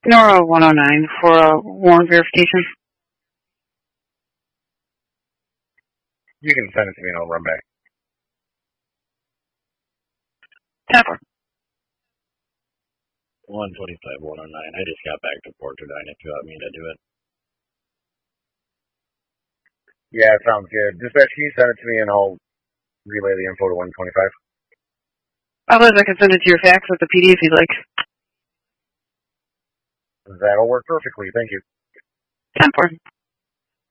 Nora 109 for a warrant verification. You can send it to me and I'll run back. 10-4. 125, 109. I just got back to Porterdine if you want me to do it. Yeah, sounds good. Dispatch, can you send it to me and I'll relay the info to 125? Otherwise, I can send it to your fax with the PD if you'd like. That'll work perfectly. Thank you. 10-4.